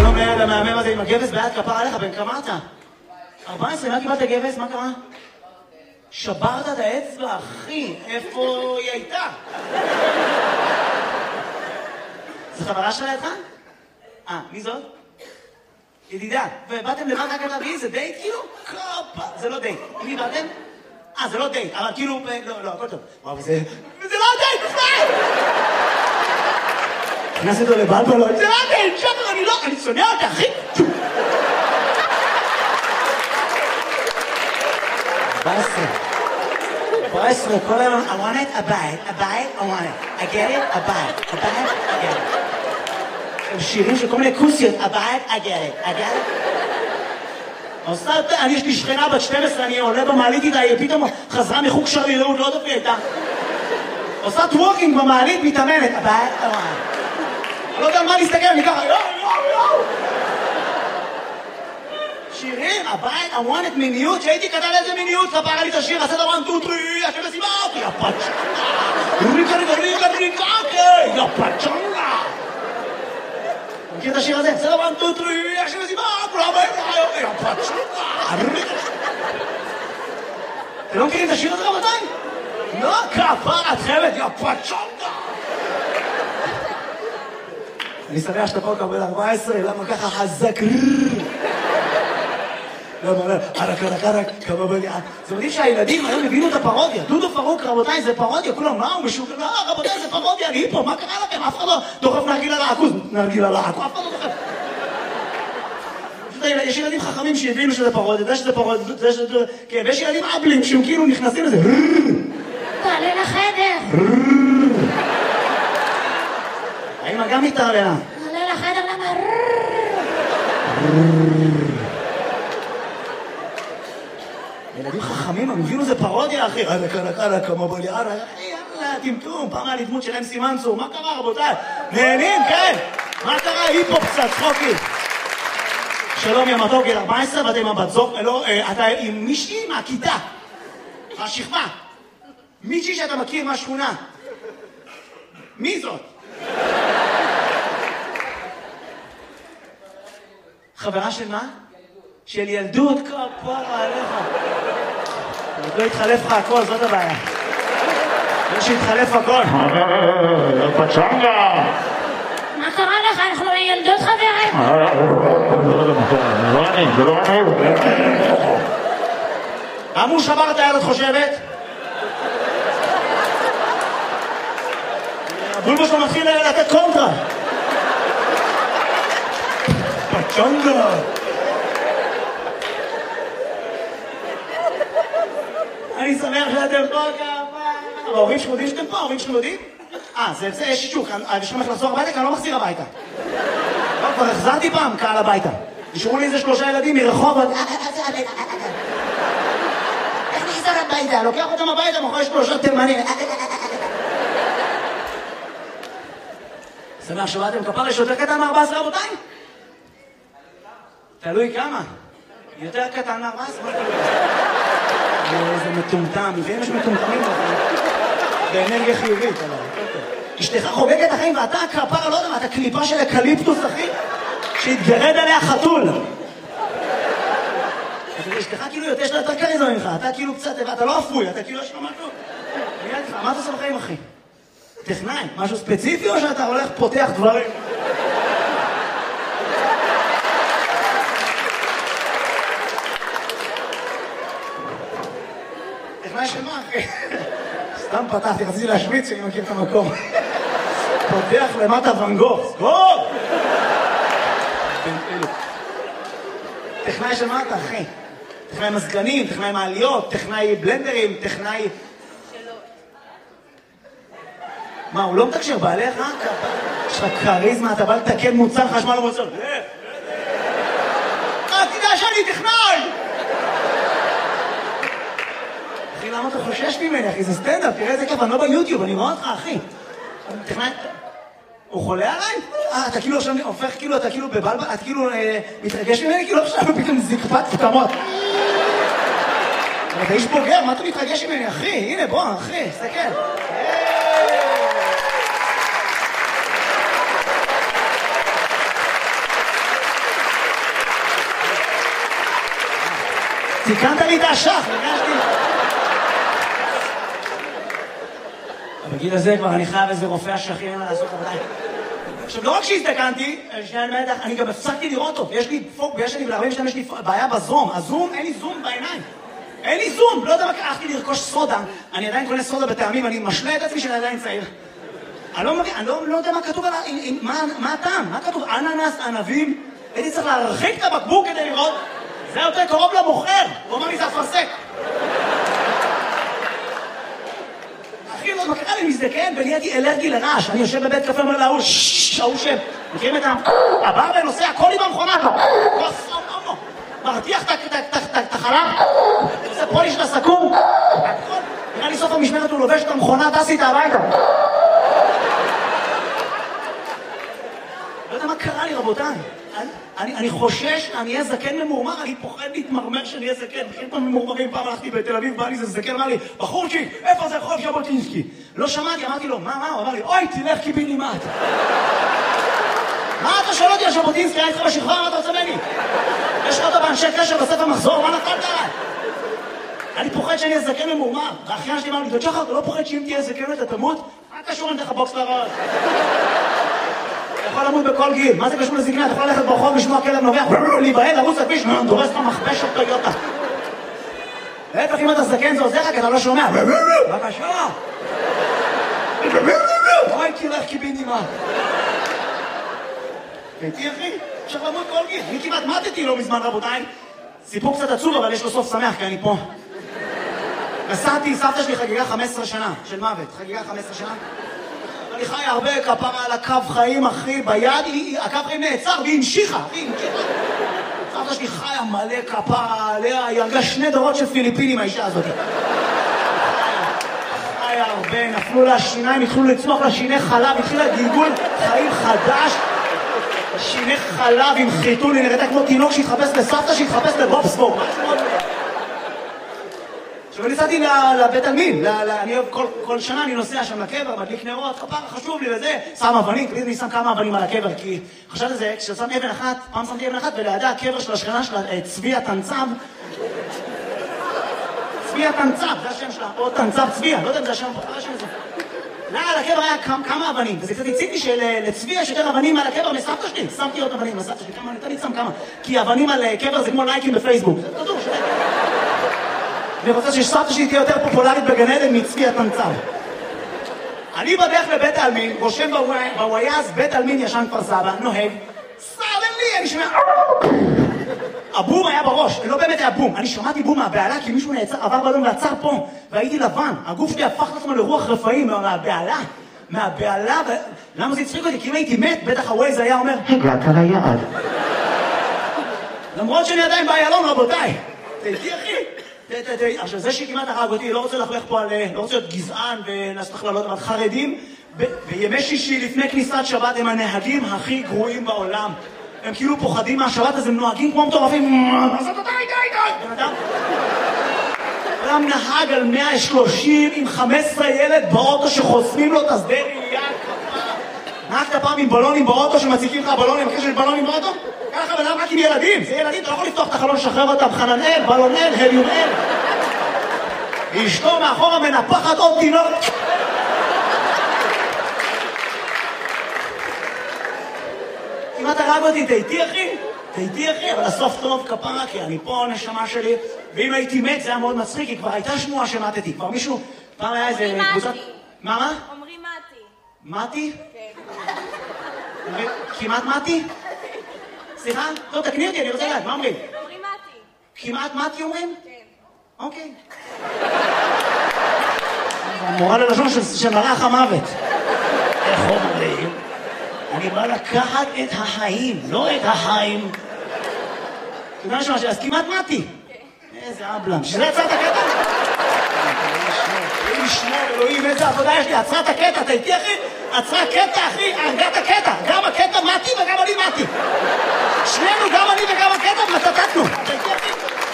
שלום לילד המהמם הזה עם הגבס ביד, כפרה עליך, בן כמה אתה? 14, מה קיבלת גבס? מה קרה? שברת את האצבע, אחי, איפה היא הייתה? זו חברה שלה לידך? מי זאת? ידידה. ובאתם לבד רק להביא, זה דייט כאילו? קופה, זה לא דייט. עם מי באתם? זה לא דייט, אבל כאילו, לא, הכל טוב. וואו, וזה לא דייט, בכלל! נכנס אותו לבלבלות, זה לא דייט, שבר, אני שונא אותה, אחי! 14, כל היום, I want it, a bite, I want it, I get it, a bite, I get it. הם שירים של כל מיני כוסיות, a bite, I get it. אני יש לי שכנה בת 12, אני עולה במעלית איתה, היא פתאום חזרה מחוג שרירות, לא דופי איתה. עושה טוורקינג במעלית, מתאמנת, a bite, I want it. אני לא יודע על מה להסתכל, אני ככה, יואו. שירים, הבית, I want it מיניות, שהייתי כתב איזה מיניות, כפרה לי את השיר, עשה דבר 1, 2, 3, השם לסיבה, יא פצ'נגה, יא פצ'נגה. מכיר את השיר הזה? עשה דבר 1, 2, 3, השם לסיבה, כולם באים, יא פצ'נגה. אתם לא מכירים את השיר הזה רבותיי? לא, כפרה, את חייבת, יא פצ'נגה. אני שמח שאתה פה קבל 14, למה ככה חזק? ערק, כמה בליעה. זה מדהים שהילדים היום הבינו את הפרודיה. דודו פרוק, רבותיי, זה פרודיה. כולם, מה הוא משוגע? לא, רבותיי, זה פרודיה. אני פה, מה קרה לכם? אף אחד לא דוחף נרגילה לעכוז. נרגילה לעכוז, אף אחד לא דוחף. יש ילדים חכמים שהבינו שזה פרודיה, זה שזה פרודיה, זה שזה... כן, ויש ילדים אבלים שהם כאילו נכנסים לזה. תעלה לחדר. האמא גם מתערלה. תעלה לחדר, למה? ילדים חכמים, הם הבינו זה פרודיה, אחי. קלה, כמו בוליארה. יאללה, טמטום, פעם היה לי דמות של אמסי מנצור. מה קרה, רבותיי? נהנים, כן. מה קרה? היפו קצת, צחוקי. שלום, יא מתוק, גיל 14, ואתה עם הבת זוג, לא, אתה עם מישהי מהכיתה. מהשכבה. מישהי שאתה מכיר מהשכונה. מי זאת? חברה של מה? של ילדות, כפרה עליך. עוד לא התחלף לך הכל, זאת הבעיה. לא שהתחלף הכל. פצ'נגה! מה קרה לך? אנחנו ילדות חברים. זה לא אני. אמרו שבר את היד, את חושבת? הבולבו שלו מתחיל לתת קונטרה. פצ'נגה! אני שמח שאתם פה כמה. ההורים שלכם יודעים שאתם פה? ההורים שלכם יודעים? זה יש שישוק. יש לכם איך לחזור הביתה? כי אני לא מחזיר הביתה. כבר החזרתי פעם קהל הביתה. נשארו לי איזה 3 ילדים מרחוב. איך נחזר הביתה? לוקח אותם הביתה, מאחורי 3 תימנים. שמח שבאתם כפרה, יש יותר קטן מ-14 רבותיי? תלוי כמה. יותר קטן מ-14? איזה מטומטם, לפעמים יש מטומטמים באנרגיה חיובית. אשתך חוגגת החיים ואתה כפרה, לא יודע מה, אתה קליפה של אקליפטוס, אחי, שהתגרד עליה חתול. אשתך כאילו יש לה יותר קריזמה ממך, אתה כאילו קצת, אתה לא אפוי, אתה כאילו יש לו משהו. מה אתה עושה בחיים, אחי? טכנאי, משהו ספציפי או שאתה הולך פותח דברים? טכנאי של מה, אחי? סתם פתחתי, רציתי להשוויץ שאני מכיר את המקום. פותח למטה ון גוך. סגור! טכנאי של מה אתה, אחי? טכנאי מזגנים, טכנאי מעליות, טכנאי בלנדרים, טכנאי... מה, הוא לא מתקשר בעליך? יש לך קריזמה, אתה בא לתקן מוצר חשמל ומוצר. תדע שאני טכנאי! אחי, למה אתה חושש ממני, אחי? זה סטנדאפ, תראה איזה כיף, אני לא ביוטיוב, אני רואה אותך, אחי. טכנאי... הוא חולה עליי? אתה כאילו עכשיו הופך, כאילו, אתה כאילו בבלבל, אתה כאילו מתרגש ממני, כאילו עכשיו פתאום זקפת פתמות. אתה איש בוגר, מה אתה מתרגש ממני, אחי? הנה, בוא, אחי, תסתכל. תיקנת לי את האשך, הרגשתי. בגיל הזה כבר אני חייב איזה רופא אשכים, אין מה לעשות עבודה. עכשיו, לא רק שהזדקנתי, אני גם הפסקתי לראות טוב. יש לי ב-42 יש לי בעיה בזום. הזום, אין לי זום בעיניים. אין לי זום. לא יודע מה, הלכתי לרכוש סודה. אני עדיין קונה סודה בטעמים, אני משלה את עצמי שאני עדיין צעיר. אני לא יודע מה כתוב עליו, מה הטעם? מה כתוב? אננס, ענבים? הייתי צריך להרחיק את הבקבוק כדי לראות. זה יותר קרוב למוכר. הוא אומר לי, זה אפרסק. אחי, לא, מה קרה לי מזדקן ונהייתי אלרגי לרעש. אני יושב בבית קפה, אומר להוא, ההוא שם. מכירים את הבר ונוסע, הכל עם המכונה. מרתיח את החלב, עושה פוליש לסכו"ם. נראה לי סוף המשמרת הוא לובש את המכונה, טס איתה הביתה. לא יודע מה קרה לי, רבותיי. אני חושש, אני אהיה זקן ממורמר, אני פוחד להתמרמר שאני אהיה זקן. בכלל פעם ממורמרים, פעם הלכתי בתל אביב, בא לי זה זקן, אמר לי, בחורצ'יק, איפה זה רחוב ז'בוטינסקי? לא שמעתי, אמרתי לו, מה? הוא אמר לי, אוי, תלך קיבינימט. מה אתה שואל אותי על ז'בוטינסקי? היה איתך בשכבה, מה אתה רוצה ממני? יש לך אותו באנשי קשר בספר מחזור, מה נפלת עליי? אני פוחד שאני אהיה זקן ממורמר. והאחיין שלי אמר לי, שחר, אתה לא פוחד שאם תהיה זקן אתה תמות? מה קשור אם תלך בוקס לרעש? אתה יכול למות בכל גיל, מה זה קשור לזקנה? אתה יכול ללכת ברחוב, לשמוע כלב נובח, להיבהל, לרוץ לכביש, דורס לך מכבשת טויוטה. להפך, אם אתה זקן זה עוזר לך, כי אתה לא שומע. בבקשה. אוי, תלך קיבינימט. הייתי אחי, אפשר למות כל גיל. אני כמעט מתתי לא מזמן, רבותיי. סיפור קצת עצוב, אבל יש לו סוף שמח, כי אני פה. נסעתי, סבתא שלי חגיגה 15 שנה של מוות. חגיגה 15 שנה. אני חי הרבה כפרה על הקו חיים, אחי, ביד, הקו חיים נעצר והיא המשיכה, אחי, המשיכה. סבתא שלי חיה מלא כפרה עליה, היא הרגה 2 דורות של פיליפינים, האישה הזאת. חיה הרבה, נפלו לה שיניים, התחילו לצמוח לה שיני חלב, התחילה גלגול חיים חדש. שיני חלב עם חיתול, היא נראתה כמו תינוק שהתחפש לסבתא, שהתחפש לבובסבורג. עכשיו, אני נסעתי לבית עלמין, אני כל שנה אני נוסע שם לקבר, מדליק נרות, כפרה חשוב לי וזה, שם אבנים, תמיד אני שם כמה אבנים על הקבר, כי חשבתי על זה, כששם אבן אחת, פעם שמתי אבן אחת, ולידה הקבר של השכנה שלה, צבי התנצב, צבי התנצב, זה השם שלה, או תנצב צביה, לא יודע אם זה השם, זה השם הזה. על הקבר היה כמה אבנים, וזה קצת הציג לי שלצבי יש יותר אבנים על הקבר מסבתא שלי, שמתי עוד אבנים לסבתא שלי, כמה, אני תמיד שם כמה, כי אבנים על קבר זה כמו לייקים בפייסבוק, זה תדעו, אני רוצה שסבתא שלי תהיה יותר פופולרית בגן עדן מצבי התנצב. אני בדרך לבית העלמין, רושם בוויאז, בית עלמין ישן כפר סבא, נוהג, סדלי, אני שומע, הבום היה בראש, לא באמת היה בום, אני שמעתי בום מהבעלה, כי מישהו עבר באדום ועצר פה, והייתי לבן, הגוף שלי הפך לעצמו לרוח רפאים מהבעלה, למה זה הצחיק אותי? כי אם הייתי מת, בטח הווייז היה אומר, הגעת ליעד. למרות שאני עדיין באיילון, רבותיי, תהייתי אחי. עכשיו, זה שכמעט הרג אותי, לא רוצה לחלך פה על, לא רוצה להיות גזען ולעשות הכללות, אבל חרדים, בימי שישי לפני כניסת שבת הם הנהגים הכי גרועים בעולם. הם כאילו פוחדים מהשבת, אז הם נוהגים כמו מטורפים. בן אדם נהג על 130 עם 15 ילד באוטו שחוסמים לו את השדה ראייה. נהגת פעם עם בלונים באוטו שמציקים לך בלונים, אחרי שיש בלונים באוטו? ככה בן אדם רק עם ילדים, זה ילדים, אתה לא יכול לפתוח את החלון, לשחרר אותם, חננאל, בלונאל, הליומאל. אשתו מאחורה מנפחת עוד תינוק. כמעט הרג אותי, תהייתי אחי? תהייתי אחי, אבל הסוף טוב כפרה, כי אני פה נשמה שלי, ואם הייתי מת זה היה מאוד מצחיק, כי כבר הייתה שמועה שמתתי, כבר מישהו, פעם היה איזה קבוצת... מה? אומרים מתי. מתי? כן. כמעט מתי? סליחה? לא, תקני אותי, אני רוצה לדעת, מה אומרים? אומרים מתי. כמעט מתי אומרים? כן. אוקיי. מורה ללשון של מרח המוות. איך אומרים? אני בא לקחת את החיים, לא את החיים. תודה נשמע שלי, אז כמעט מתי. איזה אבלם. שזה עצרת הקטע? אלוהים ישמור, אלוהים, איזה עבודה יש לי. עצרת הקטע, אתה איתי אחי? עצרה קטע אחי, הרגת הקטע. גם הקטע מתי וגם אני מתי. שנינו, גם אני וגם הקטע, מתתתנו. אתה איתי אחי?